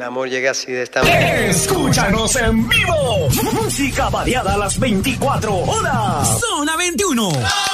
el amor llegue así de esta manera. Escúchanos en vivo. Música variada a las 24 horas. Zona 21.